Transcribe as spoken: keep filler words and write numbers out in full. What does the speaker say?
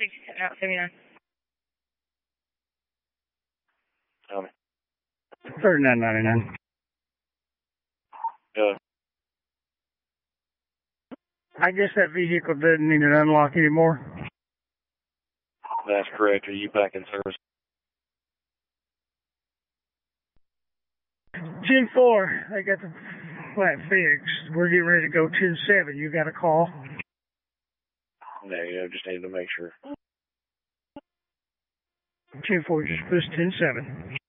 six, out seventy-nine. Tell me. thirty-nine ninety-nine. Yeah. I guess that vehicle doesn't need an unlock anymore. That's correct. Are you back in service? ten four, I got the flat fixed. We're getting ready to go ten seven. You got a call? No, you know, just needed to make sure. ten four, just push ten seven.